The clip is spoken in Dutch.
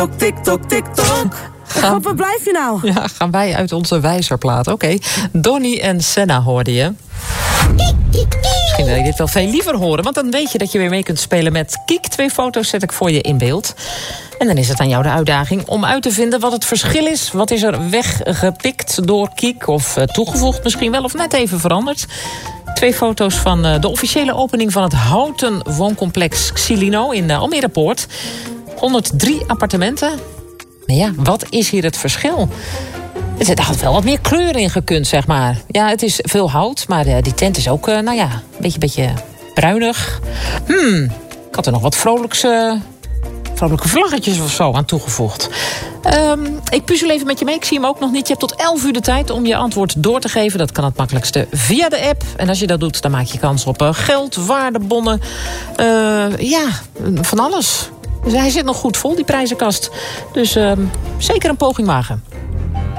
TikTok, TikTok. Waar blijf je nou? Ja, gaan wij uit onze wijzerplaat. Oké. Donnie en Senna hoorde je. Misschien wil je dit wel veel liever horen, want dan weet je dat je weer mee kunt spelen met Kiek. 2 foto's zet ik voor je in beeld. En dan is het aan jou de uitdaging om uit te vinden wat het verschil is. Wat is er weggepikt door Kiek of toegevoegd misschien wel of net even veranderd. 2 foto's van de officiële opening van het houten wooncomplex Xilino in Almere Poort. 103 appartementen. Maar ja, wat is hier het verschil? Er had wel wat meer kleur in gekund, zeg maar. Ja, het is veel hout, maar die tent is ook, een beetje bruinig. Ik had er nog wat vrolijke vlaggetjes of zo aan toegevoegd. Ik puzzel even met je mee, ik zie hem ook nog niet. Je hebt tot 11 uur de tijd om je antwoord door te geven. Dat kan het makkelijkste via de app. En als je dat doet, dan maak je kans op geld, waardebonnen. Van alles. Dus hij zit nog goed vol, die prijzenkast. Dus zeker een poging wagen.